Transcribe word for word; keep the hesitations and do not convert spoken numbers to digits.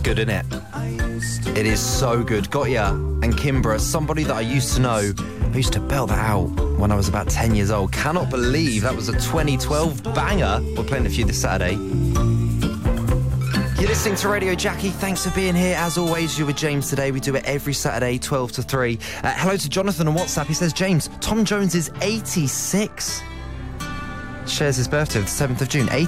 good, isn't it? It is so good. Gotya and Kimbra, somebody that I used to know. I used to belt that out when I was about ten years old. Cannot believe that was a twenty twelve banger. We're playing a few this Saturday. You're listening to Radio Jackie. Thanks for being here. As always, you're with James today. We do it every Saturday, twelve to three. Uh, hello to Jonathan on WhatsApp. He says, James, Tom Jones is eighty-six. Shares his birthday, the seventh of June.